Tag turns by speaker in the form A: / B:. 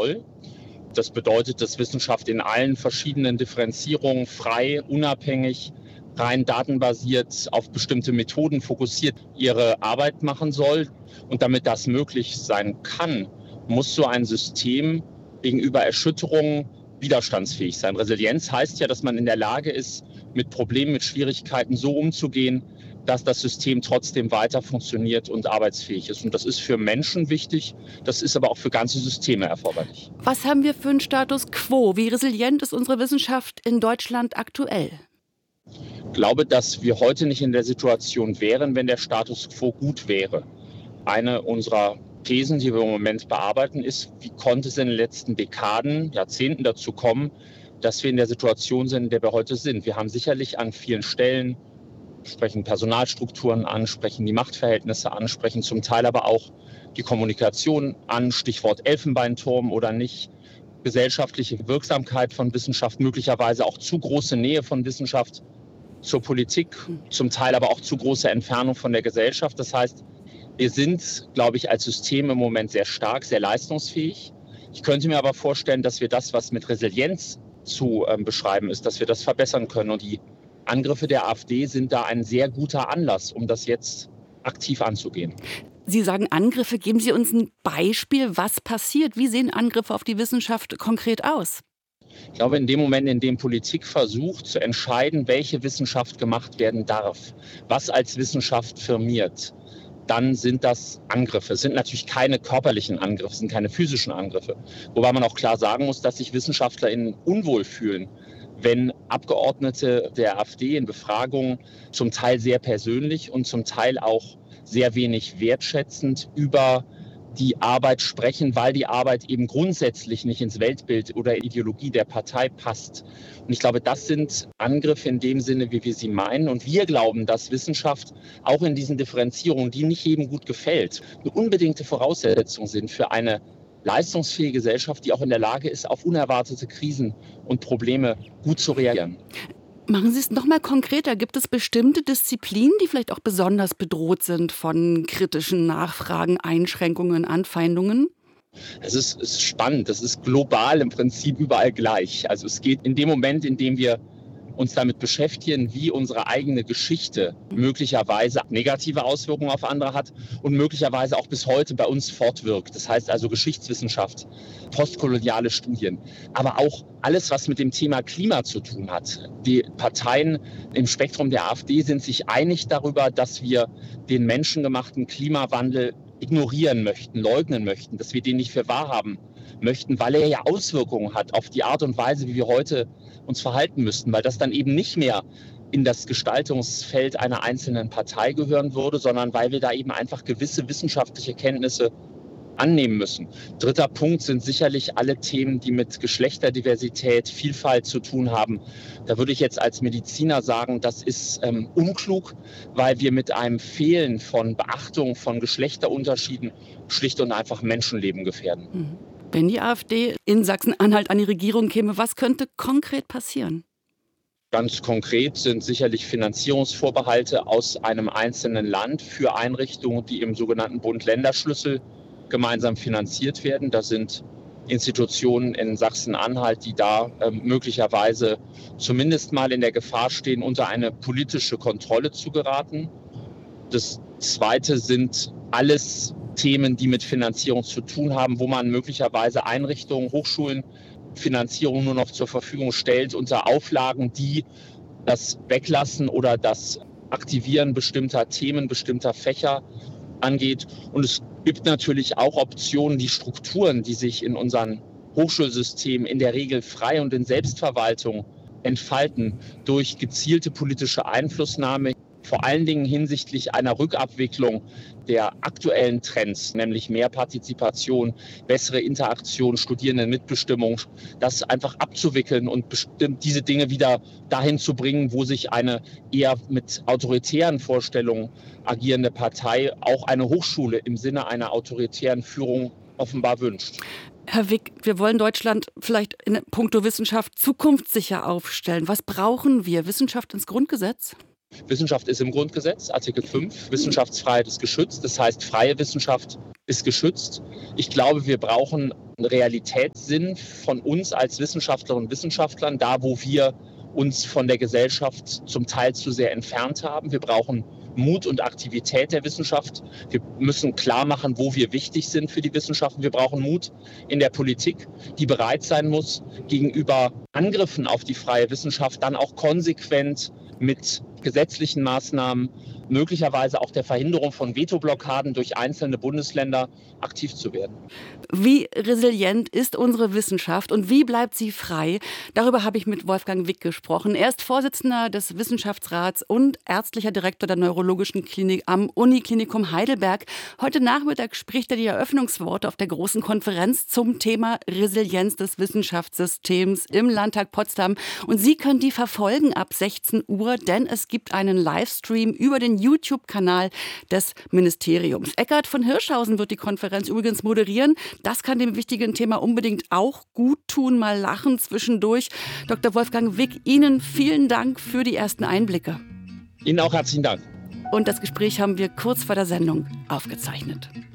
A: soll. Das bedeutet, dass Wissenschaft in allen verschiedenen Differenzierungen frei, unabhängig, rein datenbasiert auf bestimmte Methoden fokussiert ihre Arbeit machen soll. Und damit das möglich sein kann, muss so ein System gegenüber Erschütterungen widerstandsfähig sein. Resilienz heißt ja, dass man in der Lage ist, mit Problemen, mit Schwierigkeiten so umzugehen, dass das System trotzdem weiter funktioniert und arbeitsfähig ist. Und das ist für Menschen wichtig, das ist aber auch für ganze Systeme erforderlich.
B: Was haben wir für einen Status quo? Wie resilient ist unsere Wissenschaft in Deutschland aktuell?
A: Ich glaube, dass wir heute nicht in der Situation wären, wenn der Status quo gut wäre. Eine unserer Thesen, die wir im Moment bearbeiten, ist, wie konnte es in den letzten Dekaden, Jahrzehnten dazu kommen, dass wir in der Situation sind, in der wir heute sind. Wir haben sicherlich an vielen Stellen, sprechen Personalstrukturen an, sprechen die Machtverhältnisse an, sprechen zum Teil aber auch die Kommunikation an, Stichwort Elfenbeinturm oder nicht, gesellschaftliche Wirksamkeit von Wissenschaft, möglicherweise auch zu große Nähe von Wissenschaft zur Politik, zum Teil aber auch zu große Entfernung von der Gesellschaft. Das heißt, wir sind, glaube ich, als System im Moment sehr stark, sehr leistungsfähig. Ich könnte mir aber vorstellen, dass wir das, was mit Resilienz zu beschreiben ist, dass wir das verbessern können. Und die Angriffe der AfD sind da ein sehr guter Anlass, um das jetzt aktiv anzugehen.
B: Sie sagen Angriffe. Geben Sie uns ein Beispiel, was passiert? Wie sehen Angriffe auf die Wissenschaft konkret aus?
A: Ich glaube, in dem Moment, in dem Politik versucht zu entscheiden, welche Wissenschaft gemacht werden darf, was als Wissenschaft firmiert, dann sind das Angriffe. Es sind natürlich keine körperlichen Angriffe, es sind keine physischen Angriffe. Wobei man auch klar sagen muss, dass sich WissenschaftlerInnen unwohl fühlen, wenn Abgeordnete der AfD in Befragungen zum Teil sehr persönlich und zum Teil auch sehr wenig wertschätzend über die Arbeit sprechen, weil die Arbeit eben grundsätzlich nicht ins Weltbild oder Ideologie der Partei passt. Und ich glaube, das sind Angriffe in dem Sinne, wie wir sie meinen. Und wir glauben, dass Wissenschaft auch in diesen Differenzierungen, die nicht jedem gut gefällt, eine unbedingte Voraussetzung sind für eine leistungsfähige Gesellschaft, die auch in der Lage ist, auf unerwartete Krisen und Probleme gut zu reagieren.
B: Machen Sie es noch mal konkreter. Gibt es bestimmte Disziplinen, die vielleicht auch besonders bedroht sind von kritischen Nachfragen, Einschränkungen, Anfeindungen?
A: Es ist spannend. Das ist global im Prinzip überall gleich. Also es geht in dem Moment, in dem wir uns damit beschäftigen, wie unsere eigene Geschichte möglicherweise negative Auswirkungen auf andere hat und möglicherweise auch bis heute bei uns fortwirkt. Das heißt also Geschichtswissenschaft, postkoloniale Studien, aber auch alles, was mit dem Thema Klima zu tun hat. Die Parteien im Spektrum der AfD sind sich einig darüber, dass wir den menschengemachten Klimawandel ignorieren möchten, leugnen möchten, dass wir den nicht für wahr haben möchten, weil er ja Auswirkungen hat auf die Art und Weise, wie wir heute uns verhalten müssten, weil das dann eben nicht mehr in das Gestaltungsfeld einer einzelnen Partei gehören würde, sondern weil wir da eben einfach gewisse wissenschaftliche Kenntnisse annehmen müssen. Dritter Punkt sind sicherlich alle Themen, die mit Geschlechterdiversität, Vielfalt zu tun haben. Da würde ich jetzt als Mediziner sagen, das ist unklug, weil wir mit einem Fehlen von Beachtung von Geschlechterunterschieden schlicht und einfach Menschenleben gefährden.
B: Wenn die AfD in Sachsen-Anhalt an die Regierung käme, was könnte konkret passieren?
A: Ganz konkret sind sicherlich Finanzierungsvorbehalte aus einem einzelnen Land für Einrichtungen, die im sogenannten Bund-Länder-Schlüssel gemeinsam finanziert werden. Das sind Institutionen in Sachsen-Anhalt, die da möglicherweise zumindest mal in der Gefahr stehen, unter eine politische Kontrolle zu geraten. Das Zweite sind alles Themen, die mit Finanzierung zu tun haben, wo man möglicherweise Einrichtungen, Hochschulen, Finanzierung nur noch zur Verfügung stellt unter Auflagen, die das Weglassen oder das Aktivieren bestimmter Themen, bestimmter Fächer angeht. Und es gibt natürlich auch Optionen, die Strukturen, die sich in unseren Hochschulsystemen in der Regel frei und in Selbstverwaltung entfalten, durch gezielte politische Einflussnahme, vor allen Dingen hinsichtlich einer Rückabwicklung der aktuellen Trends, nämlich mehr Partizipation, bessere Interaktion, Studierendenmitbestimmung, das einfach abzuwickeln und diese Dinge wieder dahin zu bringen, wo sich eine eher mit autoritären Vorstellungen agierende Partei auch eine Hochschule im Sinne einer autoritären Führung offenbar wünscht.
B: Herr Wick, wir wollen Deutschland vielleicht in puncto Wissenschaft zukunftssicher aufstellen. Was brauchen wir? Wissenschaft ins Grundgesetz?
A: Wissenschaft ist im Grundgesetz, Artikel 5. Wissenschaftsfreiheit ist geschützt. Das heißt, freie Wissenschaft ist geschützt. Ich glaube, wir brauchen einen Realitätssinn von uns als Wissenschaftlerinnen und Wissenschaftlern, da wo wir uns von der Gesellschaft zum Teil zu sehr entfernt haben. Wir brauchen Mut und Aktivität der Wissenschaft. Wir müssen klar machen, wo wir wichtig sind für die Wissenschaft. Wir brauchen Mut in der Politik, die bereit sein muss, gegenüber Angriffen auf die freie Wissenschaft dann auch konsequent mit gesetzlichen Maßnahmen, möglicherweise auch der Verhinderung von Vetoblockaden durch einzelne Bundesländer aktiv zu werden.
B: Wie resilient ist unsere Wissenschaft und wie bleibt sie frei? Darüber habe ich mit Wolfgang Wick gesprochen. Er ist Vorsitzender des Wissenschaftsrats und ärztlicher Direktor der Neurologischen Klinik am Uniklinikum Heidelberg. Heute Nachmittag spricht er die Eröffnungsworte auf der großen Konferenz zum Thema Resilienz des Wissenschaftssystems im Landtag Potsdam. Und Sie können die verfolgen ab 16 Uhr, denn es gibt einen Livestream über den YouTube-Kanal des Ministeriums. Eckhard von Hirschhausen wird die Konferenz übrigens moderieren. Das kann dem wichtigen Thema unbedingt auch gut tun, mal lachen zwischendurch. Dr. Wolfgang Wick, Ihnen vielen Dank für die ersten Einblicke.
A: Ihnen auch herzlichen Dank.
B: Und das Gespräch haben wir kurz vor der Sendung aufgezeichnet.